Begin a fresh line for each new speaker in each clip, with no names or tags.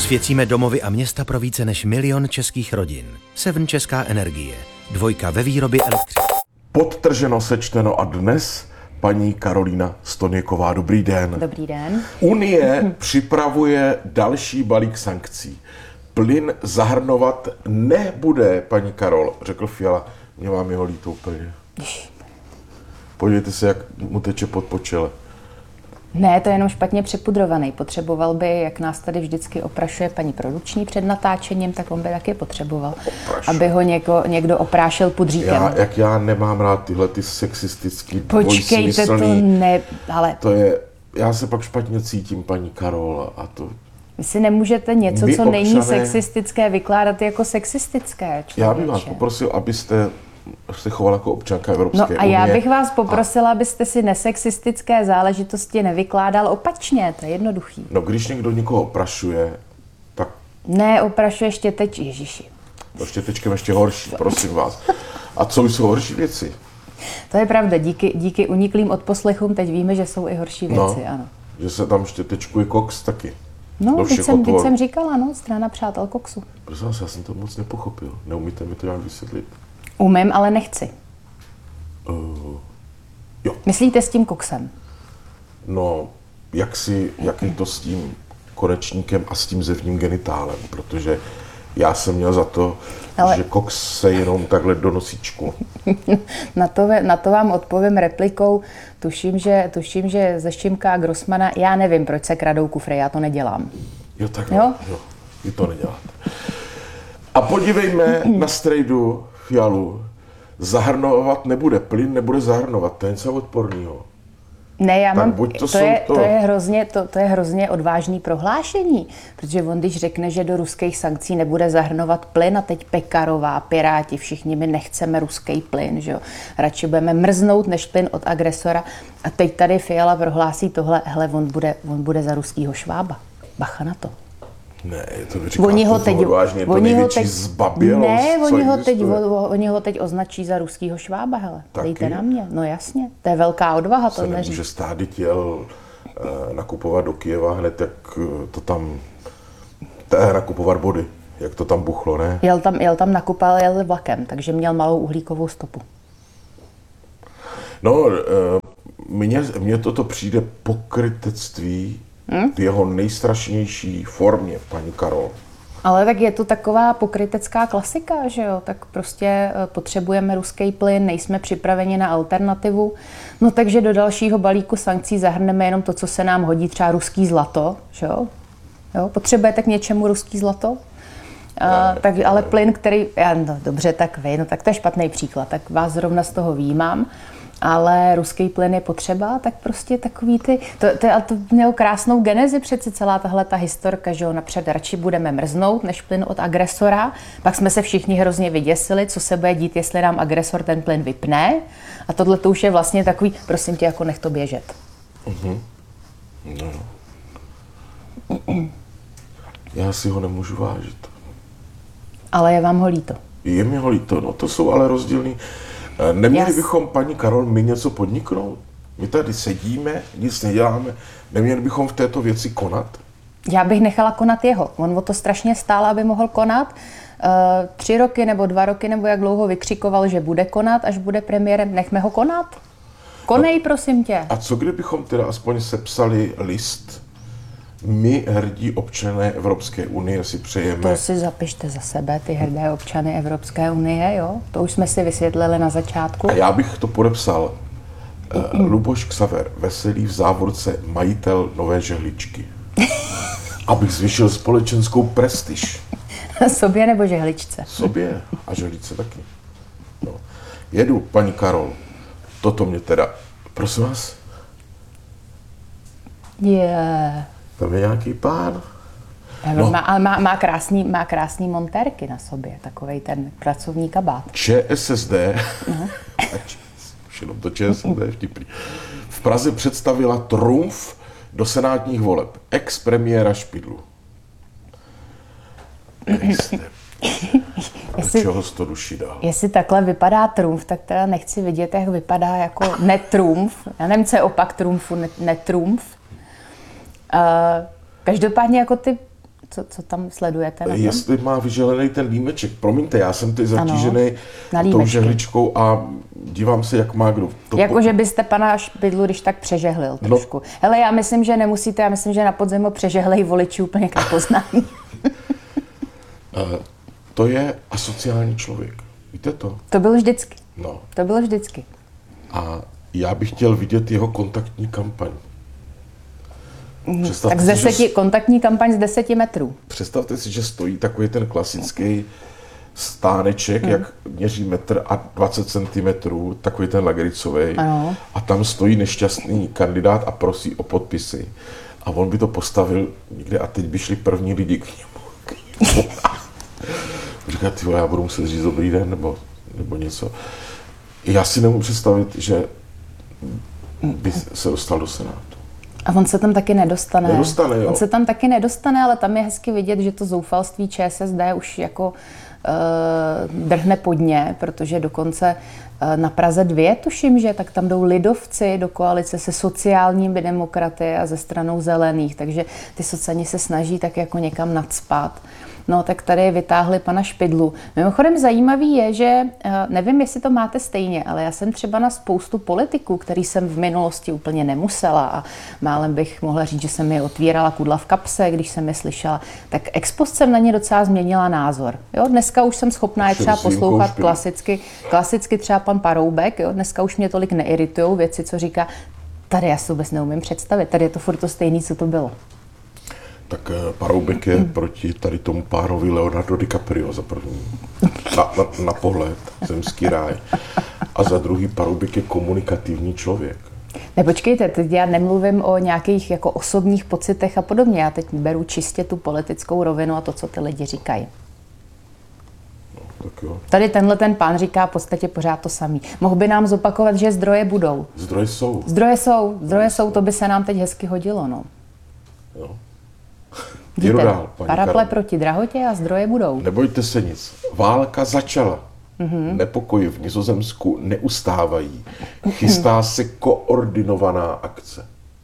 Osvěcíme domovy a města pro více než 1 000 000 českých rodin. Seven Česká energie. 2 ve výrobě elektřiny.
Podtrženo, sečteno a dnes paní Karolína Stoniková. Dobrý den.
Dobrý den.
Unie připravuje další balík sankcí. Plyn zahrnovat nebude, paní Karol, řekl Fiala. Mě vám jeho líto úplně. Podívejte se, jak mu teče pod počele.
Ne, to je jenom špatně přepudrovaný. Potřeboval by, jak nás tady vždycky oprašuje paní produční před natáčením, tak on by taky potřeboval, aby ho někdo oprášil pudříkem.
Já nemám rád tyhle ty sexistický,
Počkejte, to ne, ale...
To je, já se pak špatně cítím, paní Karol, a to...
Vy si nemůžete něco,
My
co
občané,
není sexistické, vykládat jako sexistické, člověče.
Já bych vás poprosil, abyste se chovala jako občanka Evropské unie.
No a já bych vás poprosila, abyste si nesexistické záležitosti nevykládal opačně, to je jednoduchý.
No, když někdo někoho oprašuje, tak...
Ne, oprašuje štěteč, Ježiši.
To štětečkem ještě horší, prosím vás. A co jsou horší věci?
To je pravda, díky uniklým odposlechům teď víme, že jsou i horší věci, ano.
Že se tam štětečkuje koks taky.
No, teď jsem říkala, no, strana přátel koksu.
Prosím vás, já jsem to moc nepochopil. Neumíte mi to nějak vysvětlit?
Umím, ale nechci.
Jo.
Myslíte s tím koksem?
No, jak je to s tím konečníkem a s tím zevním genitálem, protože já jsem měl za to, že koks se jenom takhle do nosíčku.
Na to vám odpovím replikou. Tuším, že ze Šimka a Grossmana, já nevím, proč se kradou kufry, já to nedělám.
Jo, takhle, jo, vy to neděláte. A podívejme na strejdu Fialu. Zahrnovat nebude, plyn nebude zahrnovat, to je něco odporného.
Ne, to je hrozně odvážný prohlášení, protože on, když řekne, že do ruských sankcí nebude zahrnovat plyn, a teď Pekarová, Piráti, všichni my nechceme ruský plyn, že jo, radši budeme mrznout než plyn od agresora, a teď tady Fiala prohlásí tohle, hele, on bude za ruskýho Švába, bacha na to.
Ne, to vyříkáte odvážně, to největší zbabělost,
ne, oni ho teď označí za ruskýho Švába, hele, dejte na mě, no jasně, to je velká odvaha to neříct.
Že stát jel nakupovat do Kyjeva hned, jak to tam, nakupovat body, jak to tam buchlo, ne?
Jel tam nakupovat, jel vlakem, takže měl malou uhlíkovou stopu.
No, mně toto přijde pokrytectví, v jeho nejstrašnější formě, paní Karol.
Ale tak je to taková pokrytecká klasika, že jo? Tak prostě potřebujeme ruský plyn, nejsme připraveni na alternativu. No takže do dalšího balíku sankcí zahrneme jenom to, co se nám hodí, třeba ruský zlato, že jo? Potřebujete k něčemu ruský zlato? Ale plyn, který... dobře, tak vy, no tak to je špatný příklad, tak vás zrovna z toho výjímám. Ale ruský plyn je potřeba, tak prostě takový to mělo krásnou genezi přece celá tahle ta historka, že jo, napřed radši budeme mrznout než plyn od agresora, pak jsme se všichni hrozně vyděsili, co se bude dít, jestli nám agresor ten plyn vypne, a tohle to už je vlastně takový, prosím tě, jako nech to běžet.
No. Já si ho nemůžu vážit.
Ale je vám ho líto.
Je mi ho líto, no to jsou ale rozdílný. Neměli bychom, paní Karol, my něco podniknout? My tady sedíme, nic neděláme. Neměli bychom v této věci konat?
Já bych nechala konat jeho. On o to strašně stál, aby mohl konat. 3 roky nebo 2 roky, nebo jak dlouho vykřikoval, že bude konat, až bude premiérem. Nechme ho konat. Konej, prosím tě.
A co kdybychom teda aspoň sepsali list? My, hrdí občané Evropské unie, si přejeme...
To si zapište za sebe, ty hrdé občany Evropské unie, jo? To už jsme si vysvětlili na začátku.
A já bych to podepsal. Luboš Xaver, veselý v závorce, majitel Nové Žehličky. Abych zvyšil společenskou prestiž.
Sobě nebo žehličce?
Sobě a žehličce taky. No. Jedu, paní Karol. Toto mě teda... Prosím vás? Tam je nějaký pán.
No. Ale má krásný montérky na sobě, takovej ten pracovní kabát.
ČSSD, už jenom to ČSSD je vtipný, v Praze představila trumf do senátních voleb. Ex-premiéra Špidlu. Do čeho jsi to duši dal?
Jestli takhle vypadá trumf, tak teda nechci vidět, jak vypadá jako netrumf. Já nevím, co je opak trumfu, netrumf. Každopádně jako Co tam sledujete? Na tom?
Jestli má vyželený ten límeček. Promiňte, já jsem teď zatížený
na
tou
límečky.
žehličkou a dívám se, jak má kdo.
Jako, že byste pana Špidlu, když tak přežehlil trošku. No. Hele, já myslím, že nemusíte, já myslím, že na podzemu přežehlejí voliči úplně k nepoznání.
To je asociální člověk. Víte to?
To bylo vždycky.
No.
To bylo vždycky.
A já bych chtěl vidět jeho kontaktní kampaň.
Tak kontaktní kampaň z 10 metrů.
Představte si, že stojí takový ten klasický stáneček, jak měří 1,20 cm, takový ten lagericový. A tam stojí nešťastný kandidát a prosí o podpisy. A on by to postavil někde a teď by šli první lidi k němu. Říká, ty vole, já budu muset říct dobrý den, nebo něco. Já si nemůžu představit, že by se dostal do Senátu.
A on se tam taky nedostane.
Nedostane, jo.
On se tam taky nedostane, ale tam je hezky vidět, že to zoufalství ČSSD už jako drhne pod ně, protože dokonce na Praze 2, tuším, že tak tam jdou lidovci do koalice se sociálními demokraty a ze stranou zelených, takže ty socani se snaží tak jako někam nacpat. No, tak tady vytáhli pana Špidlu. Mimochodem zajímavý je, že nevím, jestli to máte stejně, ale já jsem třeba na spoustu politiků, který jsem v minulosti úplně nemusela a málem bych mohla říct, že jsem mi otvírala kudla v kapse, když jsem je slyšela, tak ex post jsem na ně docela změnila názor. Jo, dneska už jsem schopná je třeba poslouchat klasicky třeba pan Paroubek, jo, dneska už mě tolik neiritujou věci, co říká, tady já si vůbec neumím představit, tady je to furt to stejný, co to bylo.
Tak Paroubek je proti tady tomu párovi Leonardo DiCaprio za první. Na pohled, zemský ráj. A za druhý Paroubek je komunikativní člověk.
Ne, počkejte, teď já nemluvím o nějakých jako osobních pocitech a podobně. Já teď beru čistě tu politickou rovinu a to, co ty lidi říkají.
No, tak jo.
Tady ten pán říká v podstatě pořád to samý. Mohl by nám zopakovat, že zdroje budou.
Zdroje jsou.
Zdroje jsou, to by se nám teď hezky hodilo, no.
Jo.
Vidíte, paraple proti drahotě a zdroje budou.
Nebojte se nic. Válka začala. Nepokoje v Nizozemsku neustávají. Chystá se koordinovaná akce.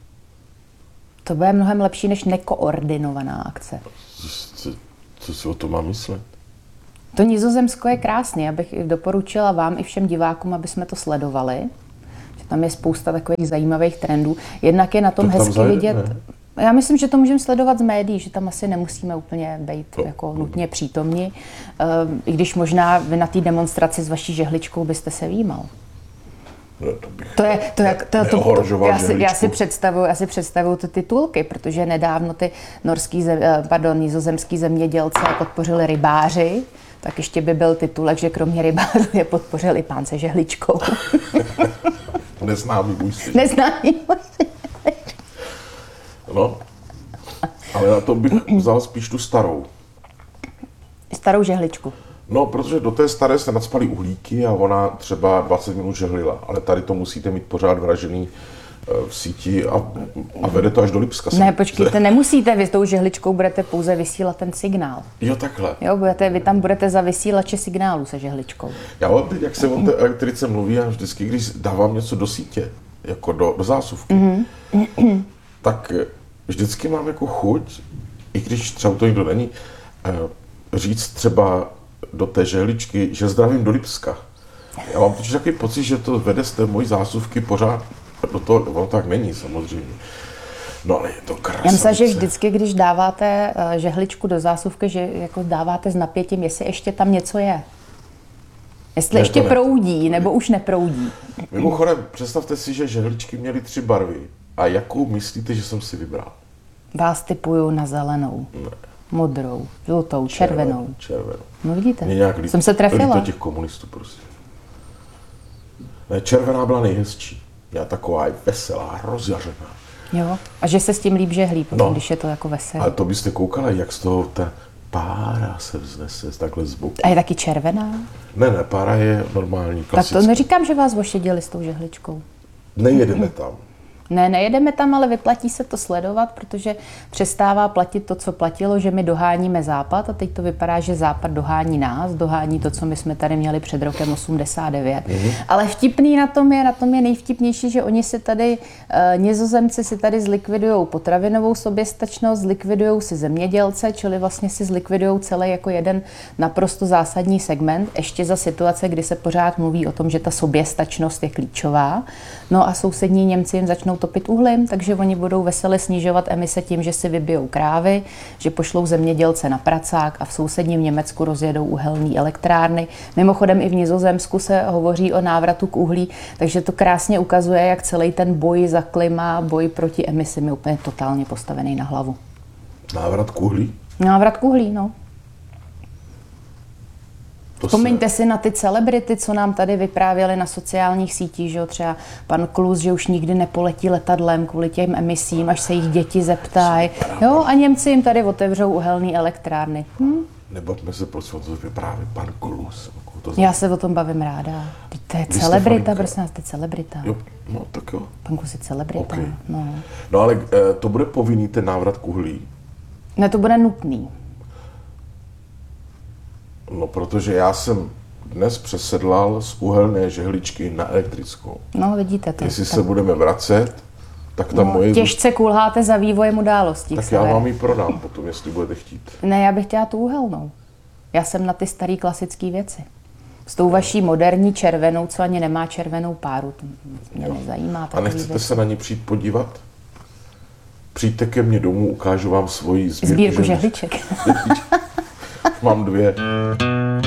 To bude mnohem lepší než nekoordinovaná akce.
Co si o tom mám myslet?
To Nizozemsko je krásné. Já bych doporučila vám i všem divákům, aby jsme to sledovali. Že tam je spousta takových zajímavých trendů. Jednak je na tom hezky vidět. Já myslím, že to můžeme sledovat z médií, že tam asi nemusíme úplně být jako nutně přítomni. I když možná vy na té demonstraci s vaší žehličkou byste se výjímal. Já si představuju ty titulky, protože nedávno ty nizozemský zemědělce podpořili rybáři, tak ještě by byl titulek, že kromě rybářů je podpořili pán se žehličkou.
Neznámý můj syn. No, ale na to bych vzal spíš tu starou.
Starou žehličku.
No, protože do té staré se nacpaly uhlíky a ona třeba 20 minut žehlila, ale tady to musíte mít pořád vražený v síti a vede to až do Lipska.
Ne, počkejte, nemusíte, vy s tou žehličkou budete pouze vysílat ten signál.
Jo, takhle.
Jo, vy tam budete za vysílače signálu se žehličkou.
Já teď, jak se o té elektrice mluví, a vždycky, když dávám něco do sítě, jako do zásuvky, tak vždycky mám jako chuť, i když třeba to nikdo není, říct třeba do té žehličky, že zdravím do Lipska. Já mám totiž takový pocit, že to vede z té mojí zásuvky pořád do toho, ono tak není samozřejmě. No ale je to krásné.
Já myslím, že vždycky, když dáváte žehličku do zásuvky, že jako dáváte s napětím, jestli ještě tam něco je. Jestli ještě proudí, nebo už neproudí.
Mimochodem, představte si, že žehličky měly 3 barvy. A jakou myslíte, že jsem si vybral?
Vás typuju na zelenou, modrou, žlutou, červenou. No vidíte, jsem se trefila.
To těch komunistů, prosím. Ne, červená byla nejhezčí. Já taková veselá, rozjařená.
Jo, a že se s tím líp žehlí, potom, když je to jako veselé.
Ale to byste koukali, jak z toho ta pára se vznese takhle z boku.
A je taky červená?
Ne, pára je normální, klasická.
Tak to neříkám, že vás ošidili s tou žehličkou.
Nejedeme tam.
Ne, nejedeme tam, ale vyplatí se to sledovat, protože přestává platit to, co platilo, že my doháníme Západ a teď to vypadá, že Západ dohání nás, dohání to, co my jsme tady měli před rokem 89. Ale vtipný na tom je nejvtipnější, že oni si tady, Nizozemci si tady zlikvidujou potravinovou soběstačnost, zlikvidujou si zemědělce, čili vlastně si zlikvidujou celý jako jeden naprosto zásadní segment, ještě za situace, kdy se pořád mluví o tom, že ta soběstačnost je klíčová. No a sousední Němci jim začnou topit uhlím, takže oni budou vesele snižovat emise tím, že si vybijou krávy, že pošlou zemědělce na pracák a v sousedním Německu rozjedou uhelné elektrárny. Mimochodem i v Nizozemsku se hovoří o návratu k uhlí, takže to krásně ukazuje, jak celý ten boj za klima, boj proti emisím je úplně totálně postavený na hlavu.
Návrat k uhlí?
Návrat k uhlí, no. Vzpomeňte si na ty celebrity, co nám tady vyprávěli na sociálních sítích, že jo, třeba pan Klus, že už nikdy nepoletí letadlem kvůli těm emisím, až se jich děti zeptají. Jo, a Němci jim tady otevřou uhelné elektrárny.
Nebavme se, prosím, co vypráví pan Klus.
Já se o tom bavím ráda. To je celebrita, prosím nás, to je celebrita.
Jo, no tak jo.
Pan Klus je celebrita,
Okay.
no.
No ale to bude povinný ten návrat k uhlí?
Ne, to bude nutný.
No, protože já jsem dnes přesedlal z uhelné žehličky na elektrickou.
No, vidíte to.
Jestli se budeme vracet, tak ta moje...
Těžce kulháte za vývojem událostí.
Tak já vám ji prodám potom, jestli budete chtít.
Ne, já bych chtěla tu uhelnou. Já jsem na ty staré klasické věci. S tou vaší moderní červenou, co ani nemá červenou páru, to mě nezajímá.
A nechcete se na ní přijít podívat? Přijďte ke mně domů, ukážu vám svoji
Sbírku žehliček.
Mám 2.